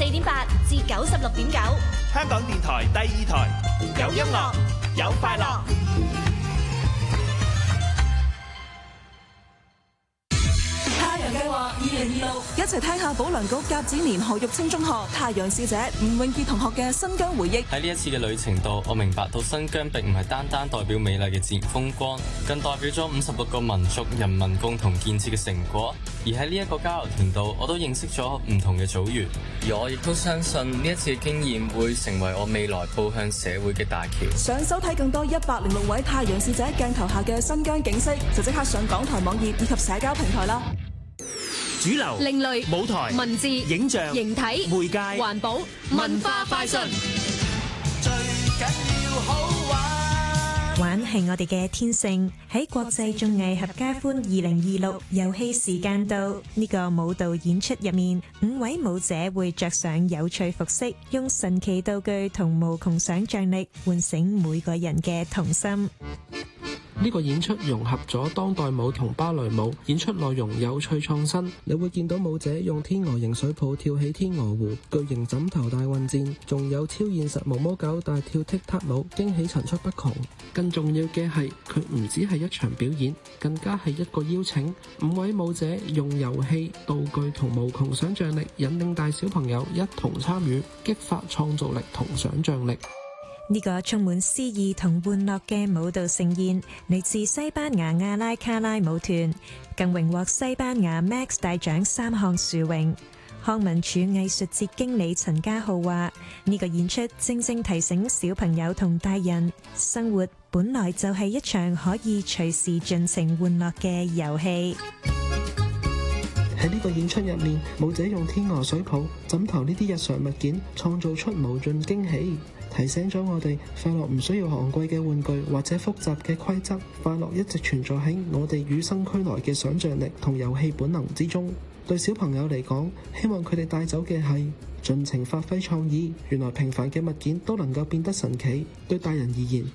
84.8至96.9， 香港電台第2台，有音樂，有快樂。 太陽計劃2026，一齊聽下保良局甲子年何玉清中學太陽使者吳永傑同學嘅新疆回憶。 喺呢一次嘅旅程度，我明白到新疆並唔係單單代表美麗嘅自然風光，更代表咗56個民族人民共同建設嘅成果。而喺呢一個交流團度，我都認識咗唔同嘅組員，而我亦都相信呢一次嘅經驗會成為我未來步向社會嘅大橋。 想收睇更多106位太陽使者鏡頭下嘅新疆景色，就即刻上港台網頁以及社交平台啦。 主流、 另類、 舞台、 文字、 影像、 形體、 媒介、 環保、文化快訊。 最緊要好玩。 玩係我哋嘅天性。喺國際綜藝合家歡2026遊戲時間到，呢個舞蹈演出入面，5位舞者會着上有趣服飾，用神奇道具同無窮想像力喚醒每個人嘅童心。 呢個演出融合咗當代舞同芭蕾舞，演出內容有趣創新。你會見到舞者用天鵝形水泡跳起天鵝湖、巨型枕頭大混戰，仲有超現實毛毛狗大跳踢踏舞，驚喜層出不窮。更重要嘅係，佢唔只係一場表演，更加係一個邀請。5位舞者用遊戲、道具同無窮想像力，引領大小朋友一同參與，激發創造力同想像力。 呢個充滿詩意同玩樂嘅舞蹈盛宴，嚟自西班牙阿拉卡拉舞團，更榮獲西班牙 Max 大獎3項殊榮。康文署藝術節經理陳家浩話：呢個演出正正提醒小朋友同大人，生活本來就係一場可以隨時盡情玩樂嘅遊戲。 喺呢個演出入面，舞者用天鵝水泡、枕頭呢啲日常物件，創造出無盡驚喜。提醒咗我哋，快樂唔需要昂貴嘅玩具或者複雜嘅規則，快樂一直存在喺我哋與生俱來嘅想像力同遊戲本能之中。對小朋友嚟講，希望佢哋帶走嘅係盡情發揮創意，原來平凡嘅物件都能夠變得神奇。對大人而言，